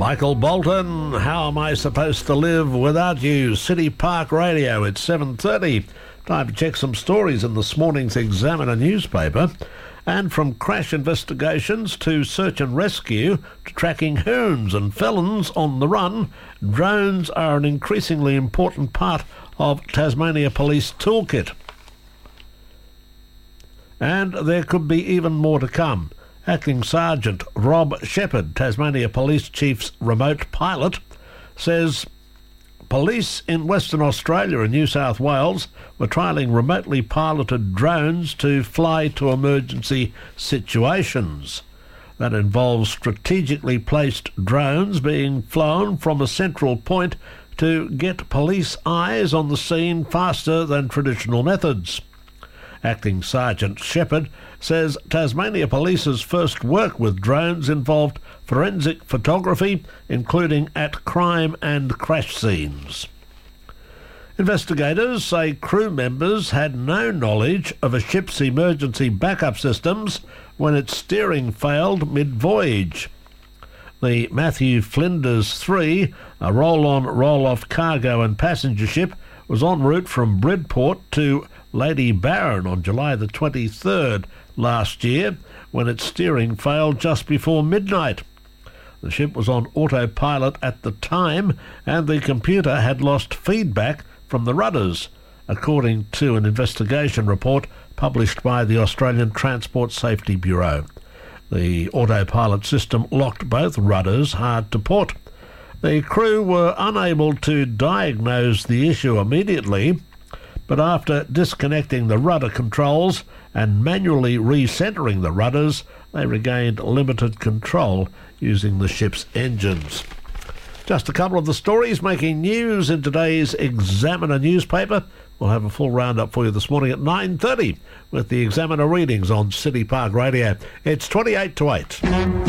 Michael Bolton, How Am I Supposed to Live Without You? City Park Radio, it's 7:30. Time to check some stories in this morning's Examiner newspaper. And from crash investigations to search and rescue to tracking hoons and felons on the run, drones are an increasingly important part of Tasmania Police toolkit. And there could be even more to come. Acting Sergeant Rob Shepherd, Tasmania Police Chief's remote pilot, says police in Western Australia and New South Wales were trialling remotely piloted drones to fly to emergency situations. That involves strategically placed drones being flown from a central point to get police eyes on the scene faster than traditional methods. Acting Sergeant Shepherd says Tasmania Police's first work with drones involved forensic photography, including at crime and crash scenes. Investigators say crew members had no knowledge of a ship's emergency backup systems when its steering failed mid-voyage. The Matthew Flinders 3, a roll-on, roll-off cargo and passenger ship, was en route from Bridport to Lady Baron on July the 23rd last year when its steering failed just before midnight. The ship was on autopilot at the time and the computer had lost feedback from the rudders, according to an investigation report published by the Australian Transport Safety Bureau. The autopilot system locked both rudders hard to port. The crew were unable to diagnose the issue immediately, but after disconnecting the rudder controls and manually recentering the rudders, they regained limited control using the ship's engines. Just a couple of the stories making news in today's Examiner newspaper. We'll have a full roundup for you this morning at 9:30 with the Examiner readings on City Park Radio. It's 28 to 8.